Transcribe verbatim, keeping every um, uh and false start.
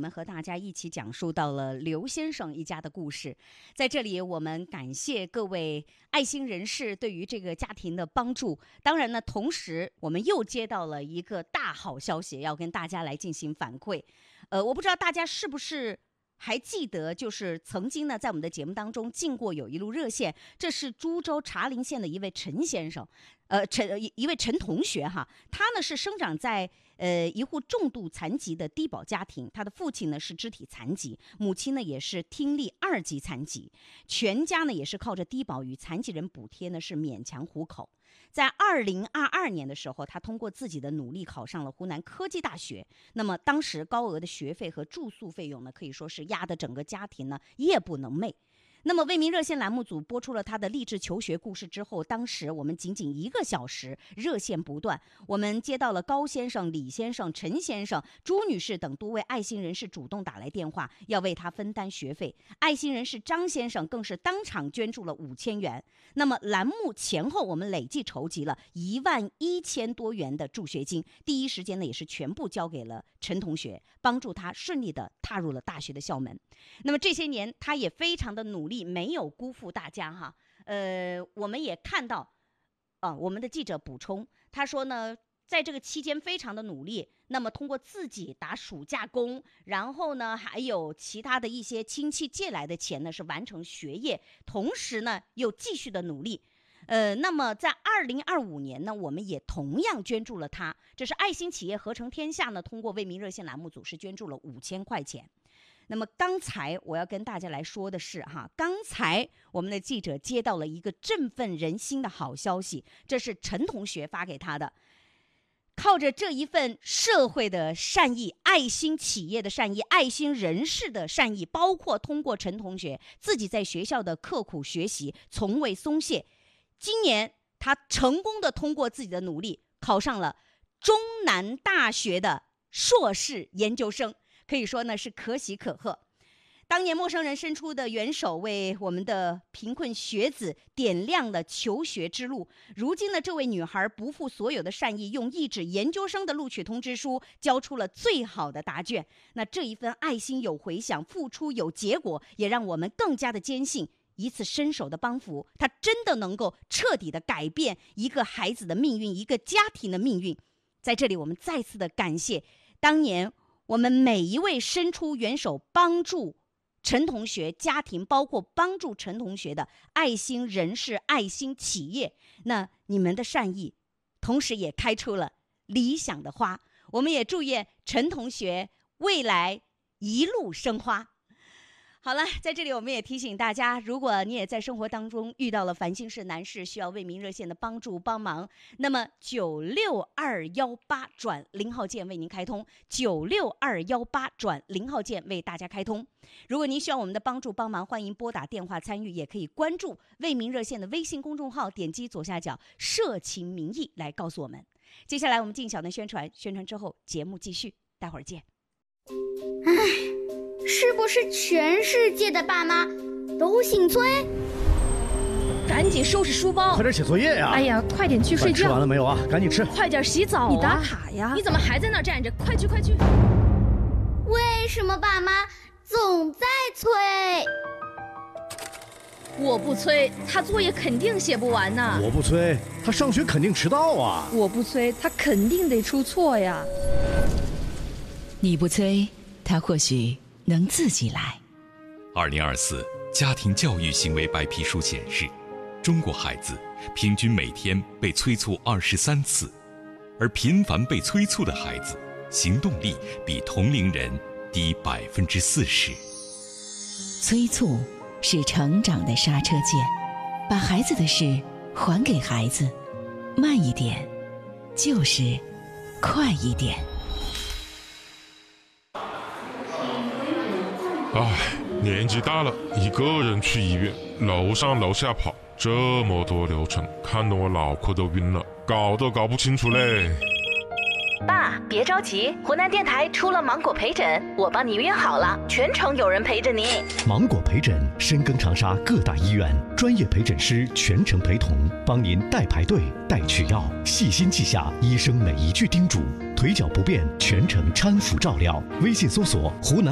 们和大家一起讲述到了刘先生一家的故事。在这里我们感谢各位爱心人士对于这个家庭的帮助，当然呢同时我们又接到了一个大好消息要跟大家来进行反馈。呃，我不知道大家是不是还记得，就是曾经呢在我们的节目当中进过有一路热线，这是株洲茶陵县的一位陈先生，呃陈一位陈同学哈，他呢是生长在呃一户重度残疾的低保家庭，他的父亲呢是肢体残疾，母亲呢也是听力二级残疾，全家呢也是靠着低保与残疾人补贴呢是勉强糊口。在二零二二年的时候，他通过自己的努力考上了湖南科技大学。那么当时高额的学费和住宿费用呢，可以说是压得整个家庭呢夜不能寐。那么为民热线栏目组播出了他的励志求学故事之后，当时我们仅仅一个小时，热线不断，我们接到了高先生、李先生、陈先生、朱女士等多位爱心人士主动打来电话，要为他分担学费。爱心人士张先生更是当场捐助了五千元。那么栏目前后我们累计筹集了一万一千多元的助学金，第一时间呢也是全部交给了陈同学，帮助他顺利的踏入了大学的校门。那么这些年他也非常的努力，没有辜负大家哈。呃，我们也看到啊，我们的记者补充，他说呢在这个期间非常的努力，那么通过自己打暑假工，然后呢还有其他的一些亲戚借来的钱呢是完成学业，同时呢又继续的努力。呃，那么在二零二五年呢，我们也同样捐助了他，这是爱心企业合成天下呢通过为民热线栏目组是捐助了五千块钱。那么刚才我要跟大家来说的是哈，刚才我们的记者接到了一个振奋人心的好消息，这是陈同学发给他的。靠着这一份社会的善意、爱心企业的善意、爱心人士的善意，包括通过陈同学自己在学校的刻苦学习，从未松懈，今年他成功的通过自己的努力考上了中南大学的硕士研究生，可以说呢是可喜可贺。当年陌生人伸出的援手，为我们的贫困学子点亮了求学之路。如今呢，这位女孩不负所有的善意，用一纸研究生的录取通知书交出了最好的答卷。那这一份爱心有回响，付出有结果，也让我们更加的坚信，一次伸手的帮扶，它真的能够彻底的改变一个孩子的命运，一个家庭的命运。在这里，我们再次的感谢当年我们每一位伸出援手帮助陈同学家庭，包括帮助陈同学的爱心人士、爱心企业，那你们的善意同时也开出了理想的花。我们也祝愿陈同学未来一路生花。好了，在这里我们也提醒大家，如果你也在生活当中遇到了烦心事难事，需要为民热线的帮助帮忙，那么九六二幺八转零号键为您开通，九六二幺八转零号键为大家开通。如果您需要我们的帮助帮忙，欢迎拨打电话参与，也可以关注为民热线的微信公众号，点击左下角社情民意来告诉我们。接下来我们进小段宣传，宣传之后节目继续，待会儿见。 唉，是不是全世界的爸妈都姓崔？ 赶紧收拾书包， 快点写作业呀！ 哎呀，快点去睡觉。 吃完了没有啊？赶紧吃！ 快点洗澡啊！你打卡呀！你怎么还在那站着？快去快去！ 为什么爸妈总在催？ 我不催，他作业肯定写不完呢。 我不催，他上学肯定迟到啊。 我不催，他肯定得出错呀。 你不催，他或许能自己来。 二零二四家庭教育行为白皮书显示，中国孩子平均每天被催促二十三次，而频繁被催促的孩子，行动力比同龄人低百分之四十。 催促是成长的刹车键，把孩子的事还给孩子，慢一点，就是快一点。 唉，年纪大了，一个人去医院，楼上楼下跑，这么多流程，看得我脑壳都晕了，搞都搞不清楚嘞。 爸，别着急，湖南电台出了芒果陪诊，我帮你约好了，全程有人陪着你。 芒果陪诊深耕长沙各大医院，专业陪诊师全程陪同，帮您代排队、代取药，细心记下医生每一句叮嘱，腿脚不便全程搀扶照料。微信搜索湖南